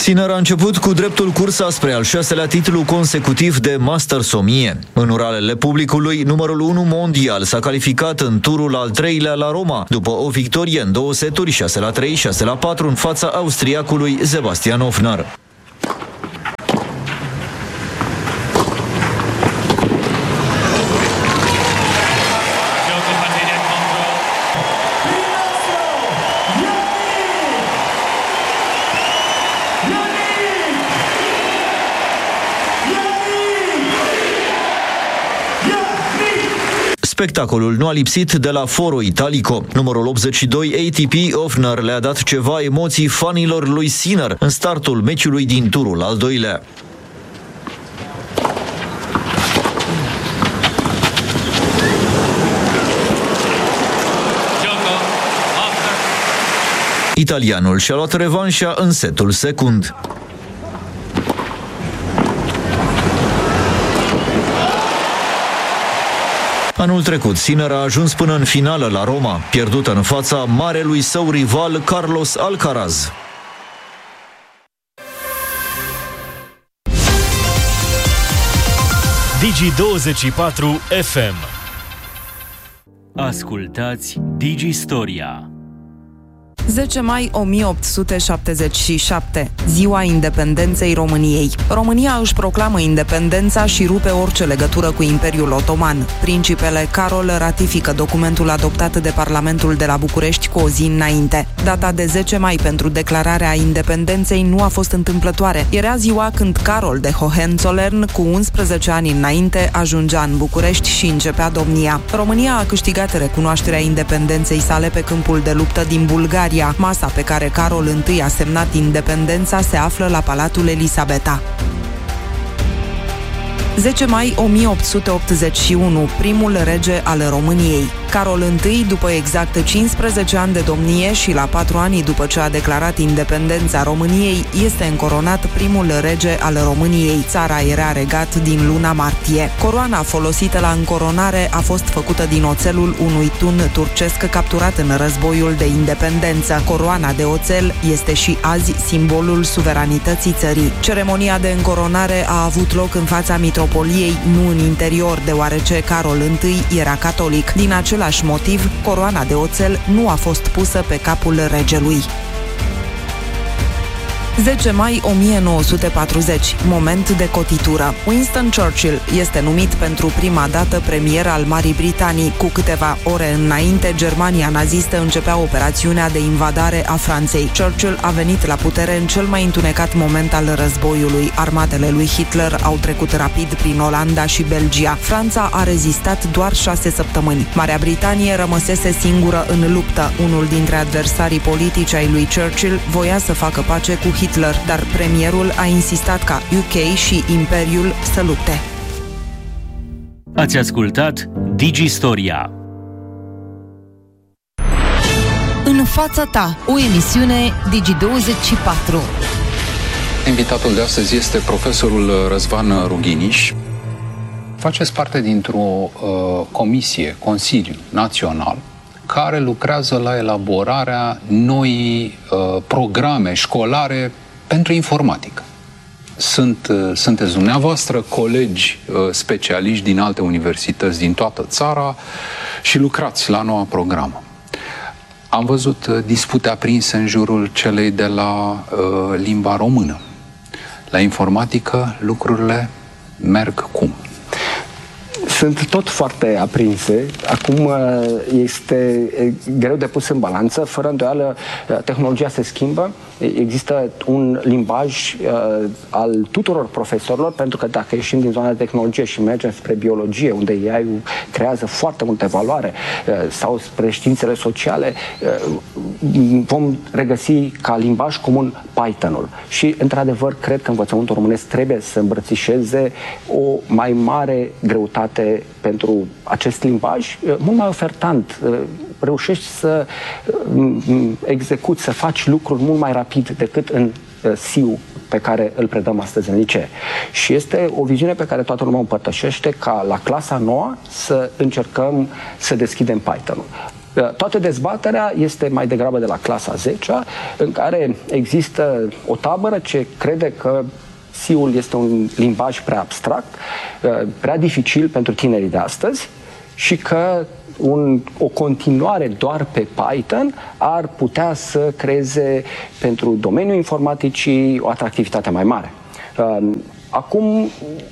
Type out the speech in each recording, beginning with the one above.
Sinner a început cu dreptul cursa spre al 6-lea titlu consecutiv de Masters 1000. În uralele publicului, numărul 1 mondial s-a calificat în turul al 3-lea la Roma, după o victorie în 2 seturi, 6-3, 6-4 în fața austriacului Sebastian Hofner. Spectacolul nu a lipsit de la Foro Italico. Numărul 82 ATP Hofner le-a dat ceva emoții fanilor lui Sinner în startul meciului din turul al 2-lea. Italianul și-a luat revanșa în setul secund. Anul trecut, Sinner a ajuns până în finală la Roma, pierdută în fața marelui său rival Carlos Alcaraz. Digi24 FM. Ascultați Digistoria. 10 mai 1877, ziua independenței României. România își proclamă independența și rupe orice legătură cu Imperiul Otoman. Principele Carol ratifică documentul adoptat de Parlamentul de la București cu o zi înainte. Data de 10 mai pentru declararea independenței nu a fost întâmplătoare. Era ziua când Carol de Hohenzollern, cu 11 ani înainte, ajungea în București și începea domnia. România a câștigat recunoașterea independenței sale pe câmpul de luptă din Bulgaria. Masa pe care Carol I a semnat independența se află la Palatul Elisabeta. 10 mai 1881, primul rege al României. Carol I, după exact 15 ani de domnie și la 4 ani după ce a declarat independența României, este încoronat primul rege al României. Țara era regat din luna martie. Coroana folosită la încoronare a fost făcută din oțelul unui tun turcesc capturat în războiul de independență. Coroana de oțel este și azi simbolul suveranității țării. Ceremonia de încoronare a avut loc în fața mitropoliei, nu în interior, deoarece Carol I era catolic. Din același motiv, coroana de oțel nu a fost pusă pe capul regelui. 10 mai 1940, moment de cotitură. Winston Churchill este numit pentru prima dată premier al Marii Britanii. Cu câteva ore înainte, Germania nazistă începea operațiunea de invadare a Franței. Churchill a venit la putere în cel mai întunecat moment al războiului. Armatele lui Hitler au trecut rapid prin Olanda și Belgia. Franța a rezistat doar 6 săptămâni. Marea Britanie rămăsese singură în luptă. Unul dintre adversarii politici ai lui Churchill voia să facă pace cu Hitler, dar premierul a insistat ca UK și Imperiul să lupte. Ați ascultat Digistoria. În fața ta, o emisiune Digi24. Invitatul de astăzi este profesorul Răzvan Rughiniș. Faceți parte dintr-o comisie, Consiliu Național, care lucrează la elaborarea noii programe școlare pentru informatică. Sunteți dumneavoastră colegi specialiști din alte universități din toată țara și lucrați la noua programă. Am văzut dispute aprinse în jurul celei de la limba română. La informatică lucrurile merg cum? Sunt tot foarte aprinse. Acum este greu de pus în balanță. Fără îndoială, tehnologia se schimbă. Există un limbaj al tuturor profesorilor, pentru că dacă ieșim din zona de tehnologie și mergem spre biologie, unde AI-ul creează foarte multe valoare, sau spre științele sociale, vom regăsi ca limbaj comun Python-ul. Și, într-adevăr, cred că învățământul românesc trebuie să îmbrățișeze o mai mare greutate pentru acest limbaj, mult mai ofertant. Reușești să execuți, să faci lucruri mult mai rapid decât în SIU pe care îl predăm astăzi în licee. Și este o viziune pe care toată lumea o împărtășește, ca la clasa 9 să încercăm să deschidem Python-ul. Toată dezbaterea este mai degrabă de la clasa 10-a, în care există o tabără ce crede că C-ul este un limbaj prea abstract, prea dificil pentru tinerii de astăzi și că o continuare doar pe Python ar putea să creeze pentru domeniul informaticii o atractivitate mai mare. Acum,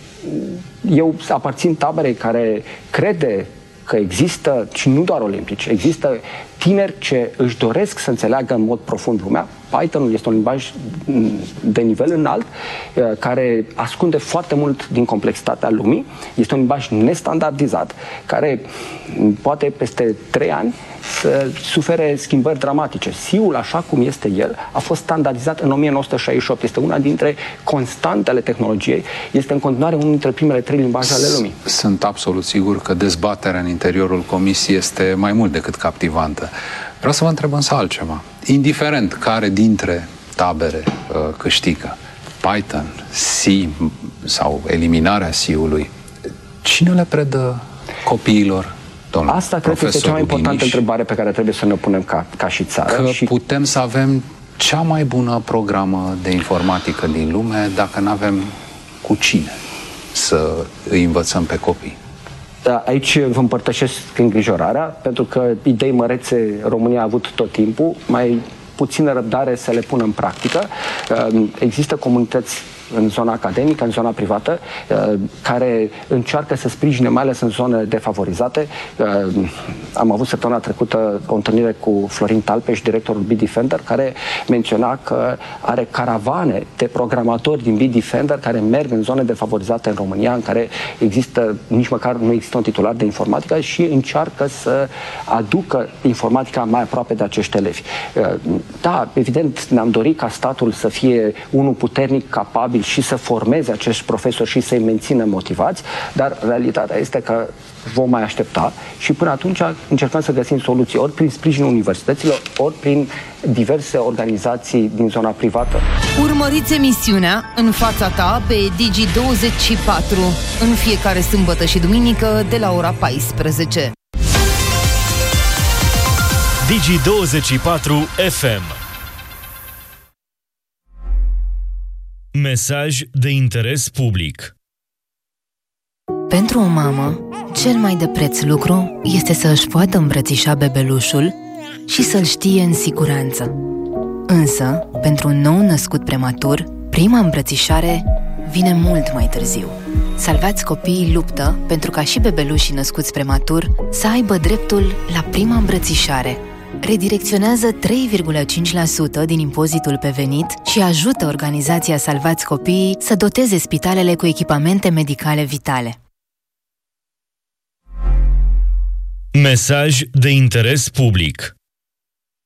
eu aparțin taberei care crede că există, și nu doar olimpici, există tineri ce își doresc să înțeleagă în mod profund lumea. Python este un limbaj de nivel înalt, care ascunde foarte mult din complexitatea lumii. Este un limbaj nestandardizat, care poate peste 3 ani să sufere schimbări dramatice. C-ul, așa cum este el, a fost standardizat în 1968. Este una dintre constantele tehnologiei. Este în continuare unul dintre primele 3 limbaje ale lumii. Sunt absolut sigur că dezbaterea în interiorul comisiei este mai mult decât captivantă. Vreau să vă întreb însă altceva. Indiferent care dintre tabere câștigă, Python, C sau eliminarea C-ului, cine le predă copiilor? Asta cred că este cea mai importantă întrebare pe care trebuie să ne punem ca și țară. Că putem să avem cea mai bună programă de informatică din lume dacă nu avem cu cine să îi învățăm pe copii. Da, aici vă împărtășesc îngrijorarea, pentru că idei mărețe România a avut tot timpul, mai puțină răbdare să le pună în practică. Există comunități în zona academică, în zona privată, care încearcă să sprijine, mai ales în zone defavorizate. Am avut săptămâna trecută o întâlnire cu Florin Talpeș, directorul Bitdefender, care menționa că are caravane de programatori din Bitdefender care merg în zone defavorizate în România, în care nici măcar nu există un titular de informatică și încearcă să aducă informatica mai aproape de acești elevi. Da, evident, ne-am dorit ca statul să fie unul puternic, capabil și să formeze acești profesori și să-i mențină motivați, dar realitatea este că vom mai aștepta și până atunci încercăm să găsim soluții ori prin sprijinul universităților, ori prin diverse organizații din zona privată. Urmăriți emisiunea În fața ta pe Digi24 în fiecare sâmbătă și duminică de la ora 14. Digi24 FM. Mesaj de interes public. Pentru o mamă, cel mai de preț lucru este să își poată îmbrățișa bebelușul și să-l știe în siguranță. Însă, pentru un nou născut prematur, prima îmbrățișare vine mult mai târziu. Salvați Copiii luptă pentru ca și bebelușii născuți prematur să aibă dreptul la prima îmbrățișare. Redirecționează 3,5% din impozitul pe venit și ajută organizația Salvați Copiii să doteze spitalele cu echipamente medicale vitale. Mesaj de interes public.